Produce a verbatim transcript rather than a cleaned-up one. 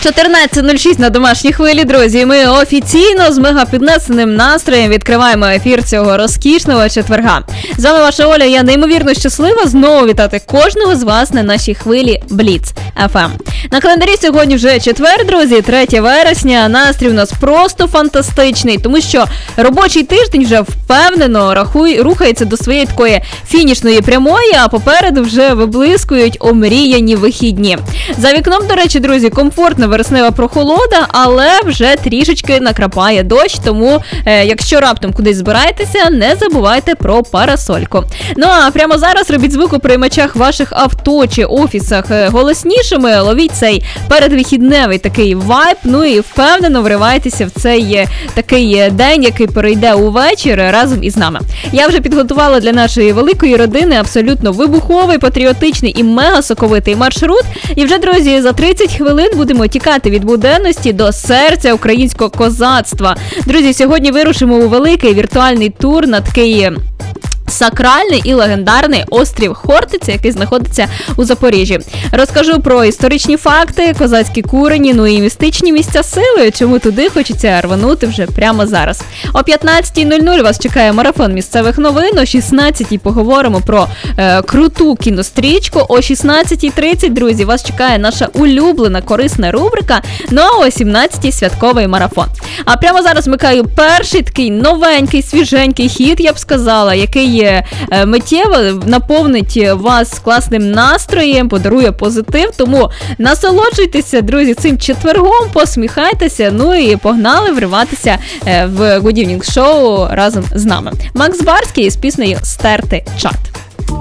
чотирнадцять нуль шість на домашній хвилі, друзі. Ми офіційно з мегапіднесеним настроєм відкриваємо ефір цього розкішного четверга. З вами ваша Оля, я неймовірно щаслива знову вітати кожного з вас на нашій хвилі Бліц еф ем. На календарі сьогодні вже четвер, друзі, третє вересня. Настрій у нас просто фантастичний, тому що робочий тиждень вже впевнено рахуй, рухається до своєї такої фінішної прямої, а попереду вже виблискують омріяні вихідні. За вікном, до речі, друзі, комфортна вереснева прохолода, але вже трішечки накрапає дощ, тому е, якщо раптом кудись збираєтеся, не забувайте про парасольку. Ну а прямо зараз робіть звукоприймачах ваших авто чи офісах голоснішими, ловіть цей передвихідневий такий вайб, ну і впевнено вривайтеся в цей такий день, який перейде увечір разом із нами. Я вже підготувала для нашої великої родини абсолютно вибуховий, патріотичний і мега соковитий маршрут. І вже, друзі, за тридцять хвилин будемо тікати від буденності до серця українського козацтва. Друзі, сьогодні вирушимо у великий віртуальний тур на такий сакральний і легендарний острів Хортиця, який знаходиться у Запоріжжі. Розкажу про історичні факти, козацькі курені, ну і містичні місця сили, чому туди хочеться рванути вже прямо зараз. О п'ятнадцятій нуль нуль вас чекає марафон місцевих новин, о шістнадцятій поговоримо про е, круту кінострічку, о шістнадцятій тридцять, друзі, вас чекає наша улюблена корисна рубрика, ну а о сімнадцятій святковий марафон. А прямо зараз вмикаю перший такий новенький, свіженький хіт, я б сказала, який миттєво наповнить вас класним настроєм, подарує позитив, тому насолоджуйтеся, друзі, цим четвергом, посміхайтеся, ну і погнали вриватися в Good Evening Show разом з нами. Макс Барський з піснею «Стерти чат».